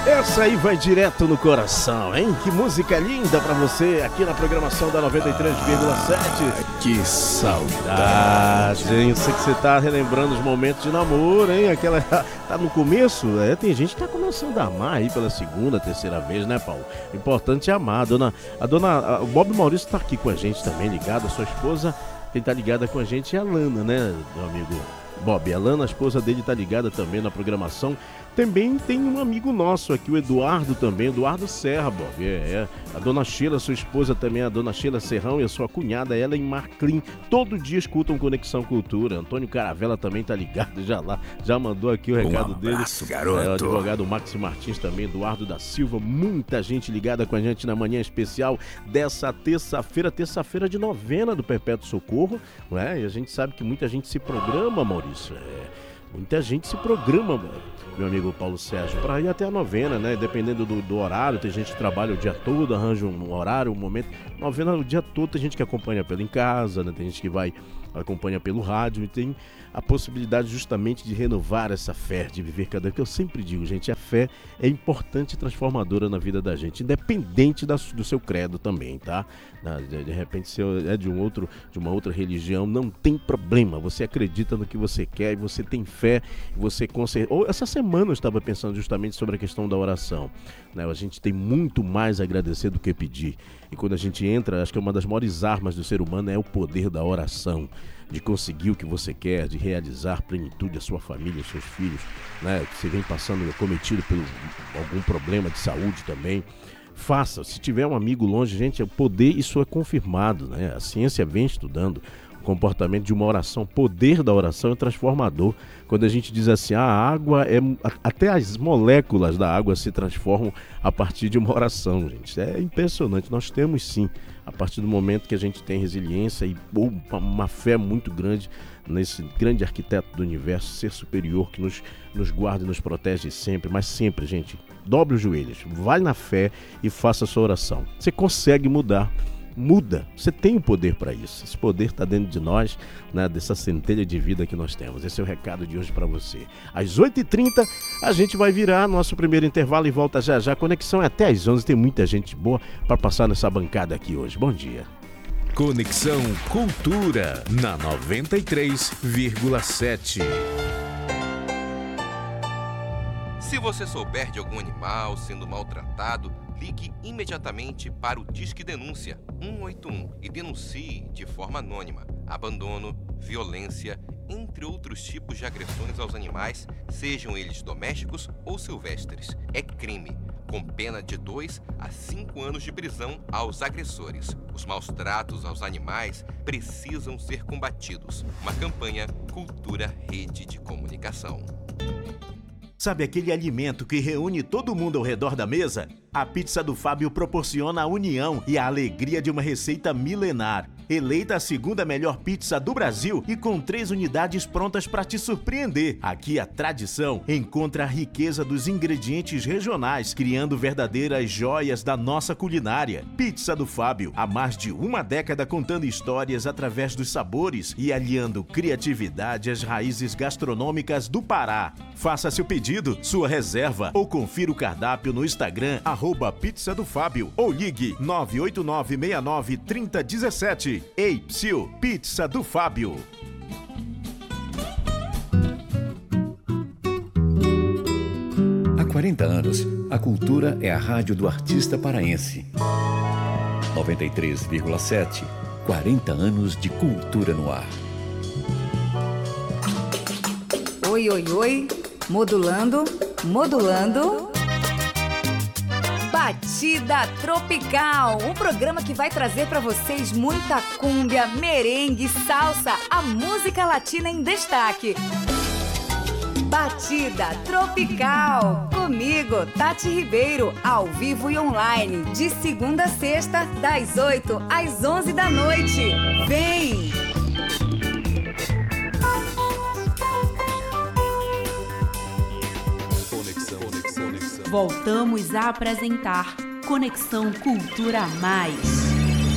Essa aí vai direto no coração, hein? Que música linda pra você aqui na programação da 93,7. Que saudade, hein? Eu sei que você tá relembrando os momentos de namoro, hein? Aquela tá no começo, tem gente que tá começando a amar aí pela segunda, terceira vez, né, Paulo? Importante é amar. O Bob Maurício tá aqui com a gente também, ligado. A sua esposa, quem tá ligada com a gente é a Lana, né, meu amigo Bob? A Lana, a esposa dele, tá ligada também na programação. Também tem um amigo nosso aqui, o Eduardo também, Eduardo Serra, Bob. A dona Sheila, sua esposa também, a dona Sheila Serrão e a sua cunhada, ela em Marclim, todo dia escutam Conexão Cultura. Antônio Caravella também tá ligado já mandou aqui o recado dele. Garoto. O advogado Maxi Martins também, Eduardo da Silva, muita gente ligada com a gente na manhã especial dessa terça-feira de novena do Perpétuo Socorro, não é? E a gente sabe que muita gente se programa, Maurício, muita gente se programa, meu amigo Paulo Sérgio, para ir até a novena, né? Dependendo do horário, tem gente que trabalha o dia todo, arranja um horário, um momento. Novena o dia todo, tem gente que acompanha em casa, né? Tem gente que acompanha pelo rádio e tem a possibilidade justamente de renovar essa fé, de viver cada vez. Que eu sempre digo, gente, a fé é importante e transformadora na vida da gente, independente do seu credo também, tá? De repente, se é de uma outra religião, não tem problema. Você acredita no que você quer e você tem fé, você consegue. Essa semana eu estava pensando justamente sobre a questão da oração, né? A gente tem muito mais a agradecer do que pedir. E quando a gente entra, acho que uma das maiores armas do ser humano é o poder da oração, de conseguir o que você quer, de realizar plenitude a sua família, os seus filhos, né? Que você vem passando, cometido por algum problema de saúde também. Faça, se tiver um amigo longe, gente, o poder, isso é confirmado, né? A ciência vem estudando o comportamento de uma oração, o poder da oração é transformador. Quando a gente diz assim, a água até as moléculas da água se transformam a partir de uma oração, gente. É impressionante, nós temos sim, a partir do momento que a gente tem resiliência e uma fé muito grande nesse grande arquiteto do universo, ser superior, que nos guarda e nos protege sempre, mas sempre, gente, dobre os joelhos, vai na fé e faça a sua oração. Você consegue mudar. Muda, você tem o poder para isso. Esse poder está dentro de nós, né, dessa centelha de vida que nós temos. Esse é o recado de hoje para você. Às 8h30 a gente vai virar nosso primeiro intervalo e volta já já. A conexão é até às 11h. Tem muita gente boa para passar nessa bancada aqui hoje. Bom dia. Conexão Cultura na 93,7. Se você souber de algum animal sendo maltratado, ligue imediatamente para o Disque Denúncia 181 e denuncie de forma anônima abandono, violência, entre outros tipos de agressões aos animais, sejam eles domésticos ou silvestres. É crime, com pena de 2 a 5 anos de prisão aos agressores. Os maus tratos aos animais precisam ser combatidos. Uma campanha Cultura Rede de Comunicação. Sabe aquele alimento que reúne todo mundo ao redor da mesa? A pizza do Fábio proporciona a união e a alegria de uma receita milenar. Eleita a segunda melhor pizza do Brasil e com 3 unidades prontas para te surpreender. Aqui a tradição encontra a riqueza dos ingredientes regionais, criando verdadeiras joias da nossa culinária. Pizza do Fábio, há mais de uma década contando histórias através dos sabores e aliando criatividade às raízes gastronômicas do Pará. Faça seu pedido, sua reserva ou confira o cardápio no Instagram @Pizza do Fábio ou ligue 989693017. Ei, Psiu, Pizza do Fábio. Há 40 anos, a cultura é a rádio do artista paraense. 93,7, 40 anos de cultura no ar. Oi, oi, oi, modulando. Batida Tropical, um programa que vai trazer para vocês muita cúmbia, merengue, salsa, a música latina em destaque. Batida Tropical, comigo, Tati Ribeiro, ao vivo e online, de segunda a sexta, das 8 às 11 da noite. Vem! Voltamos a apresentar Conexão Cultura Mais.